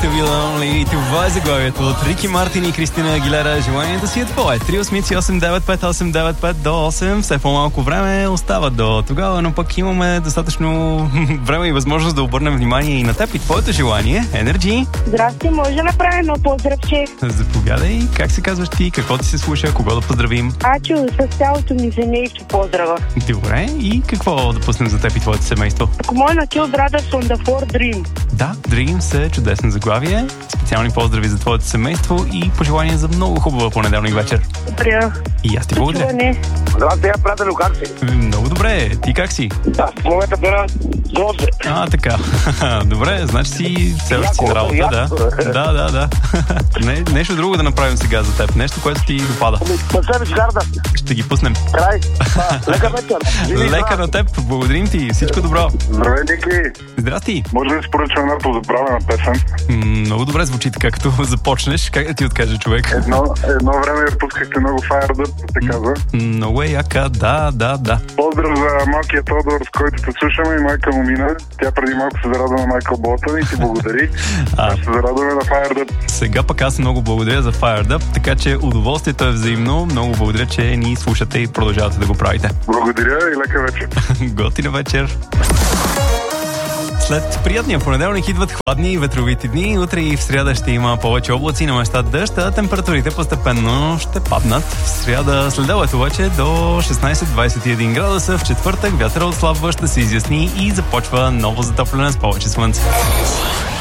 To Be Lonely. Това е заглавието от Рики Мартин и Кристина Агилера. Желанието си е твое. 388-895-895 до 8. Все по-малко време остава до тогава, но пък имаме достатъчно време и възможност да обърнем внимание и на теб и твоето желание. Енерджи. Здрасти, може да направим едно поздравче. Заповядай. Как се казваш ти? Какво ти се слуша? Кого да поздравим? Ачо, с цялото ми семейство поздрава. Добре. И какво да пуснем за теб и твоето семейство? Ако може на Kill Brothers on the Four Dream. Да, Dreams е чудесно заглавие. Специални поздрави за твоето семейство и пожелания за много хубава понеделник вечер. Добре. И аз ти благодаря. Здрасти, приятелю, как си? Много добре. Ти как си? Да, в момента бе на така. Добре, значи си все още си на работа, да. Да. Нещо друго да направим сега за теб. Нещо, което ти допада. Пъсеби гарда. Ще ги пуснем. Край. Лека вечер. Лека на теб. Благодарим ти. Всичко добро. Здравей, Ники. Здрасти. Може да си поръчам една позабравена песен? Много добре звучи така, като започнеш. Как да ти откаже човек? Едно време я пускахте много Fired Up, се казва. Много е яка, да. Поздрав за малкия Тодор, с който те слушаме, и майка му мина. Тя преди малко се зарадва на Майкъл Болтън и ти благодари. Ще се зарадваме на Fired Up. Сега пък аз много благодаря за Fired Up, така че удоволствието е взаимно. Много благодаря, че ни слушате и продължавате да го правите. Благодаря и лека вечер. Готина вечер. След приятния понеделник идват хладни и ветровити дни. Утре и в сряда ще има повече облаци, на места дъжд, а температурите постепенно ще паднат. В сряда следобед обаче до 16-21 градуса. В четвъртък вятъра отслабва, ще се изясни и започва ново затопляне с повече слънце.